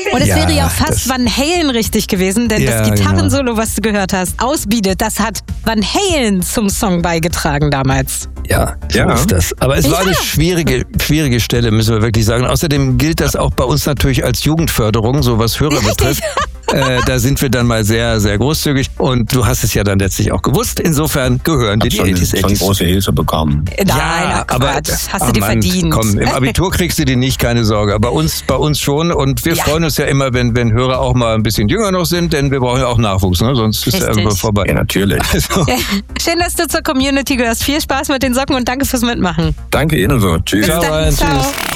Und es wäre ja auch fast Van Halen richtig gewesen, denn das Gitarrensolo, was du gehört hast, Ausbiete, das hat Van Halen zum Song beigetragen damals. Ja, so ist das. Aber es war eine schwierige Stelle, müssen wir wirklich sagen. Außerdem gilt das auch bei uns natürlich als Jugendförderung, so was Hörer betrifft. Da sind wir dann mal sehr, sehr großzügig. Und du hast es ja dann letztlich auch gewusst. Insofern gehören dir die 80s. Schon große Hilfe bekommen. Nein, aber hast du dir verdient. Komm, im Abitur kriegst du die nicht, keine Sorge. Bei uns schon. Und wir freuen uns ja immer, wenn Hörer auch mal ein bisschen jünger noch sind, denn wir brauchen ja auch Nachwuchs, ne? Sonst ist ja irgendwann vorbei. Ja, natürlich. Also. Schön, dass du zur Community gehörst. Viel Spaß mit den Socken und danke fürs Mitmachen. Danke Ihnen so. Tschüss. Bis dann. Ciao. Tschüss.